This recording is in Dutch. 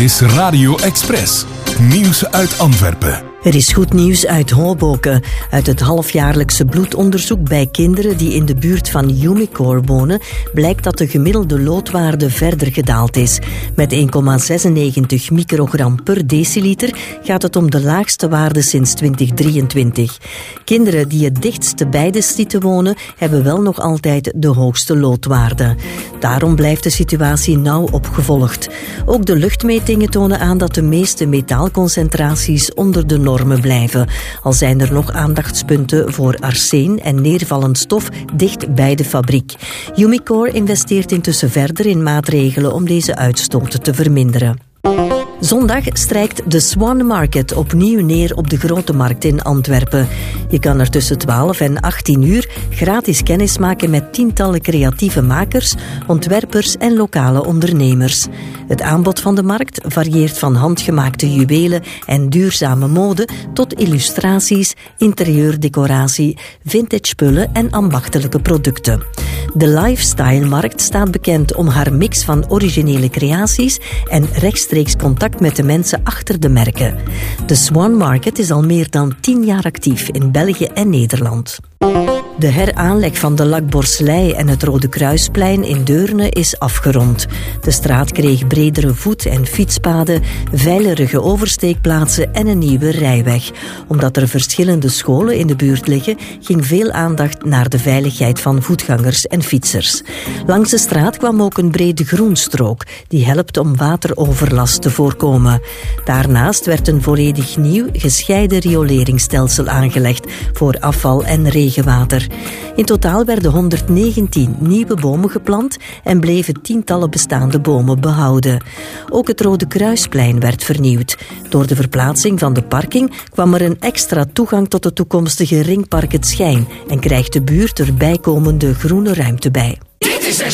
is Radio Express. Nieuws uit Antwerpen. Er is goed nieuws uit Hoboken. Uit het halfjaarlijkse bloedonderzoek bij kinderen die in de buurt van Umicore wonen, blijkt dat de gemiddelde loodwaarde verder gedaald is. Met 1,96 microgram per deciliter gaat het om de laagste waarde sinds 2023. Kinderen die het dichtst bij de site wonen, hebben wel nog altijd de hoogste loodwaarde. Daarom blijft de situatie nauw opgevolgd. Ook de luchtmetingen tonen aan dat de meeste metaalconcentraties onder de normen blijven. Al zijn er nog aandachtspunten voor arsen en neervallend stof dicht bij de fabriek. Umicore investeert intussen verder in maatregelen om deze uitstoot te verminderen. Zondag strijkt de Swan Market opnieuw neer op de Grote Markt in Antwerpen. Je kan er tussen 12 en 18 uur gratis kennis maken met tientallen creatieve makers, ontwerpers en lokale ondernemers. Het aanbod van de markt varieert van handgemaakte juwelen en duurzame mode tot illustraties, interieurdecoratie, vintage spullen en ambachtelijke producten. De Lifestyle-markt staat bekend om haar mix van originele creaties en rechtstreeks contact met de mensen achter de merken. De Swan Market is al meer dan 10 jaar actief in België en Nederland. De heraanleg van de Lac Borselij en het Rode Kruisplein in Deurne is afgerond. De straat kreeg bredere voet- en fietspaden, veiligere oversteekplaatsen en een nieuwe rijweg. Omdat er verschillende scholen in de buurt liggen, ging veel aandacht naar de veiligheid van voetgangers en fietsers. Langs de straat kwam ook een brede groenstrook, die helpt om wateroverlast te voorkomen. Daarnaast werd een volledig nieuw gescheiden rioleringsstelsel aangelegd voor afval en regenwater. In totaal werden 119 nieuwe bomen geplant en bleven tientallen bestaande bomen behouden. Ook het Rode Kruisplein werd vernieuwd. Door de verplaatsing van de parking kwam er een extra toegang tot het toekomstige ringpark Het Schijn en krijgt de buurt er bijkomende groene ruimte bij.